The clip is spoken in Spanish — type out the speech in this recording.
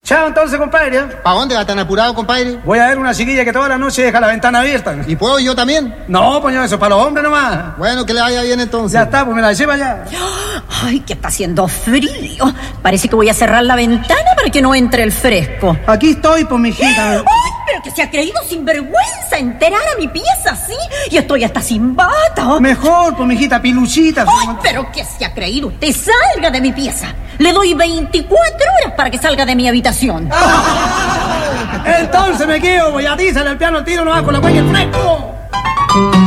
Chao, entonces, compadre. ¿Para dónde va tan apurado, compadre? Voy a ver una chiquilla que toda la noche deja la ventana abierta. ¿Y puedo yo también? No, pues eso es para los hombres nomás. Bueno, que le vaya bien entonces. Ya está, pues me la lleva ya. Ay, que está haciendo frío. Parece que voy a cerrar la ventana para que no entre el fresco. Aquí estoy, pues, mijita. ¡Ay, pero que se ha creído sinvergüenza enterar a mi pieza así! Y estoy hasta sin bata. Mejor, pues, mijita, piluchita. ¡Ay, pero que se ha creído! ¡Usted salga de mi pieza! Le doy 24 horas para que salga de mi habitación. Entonces me quedo, voy a ti, sale el piano al tiro, no va con la cuella el fresco.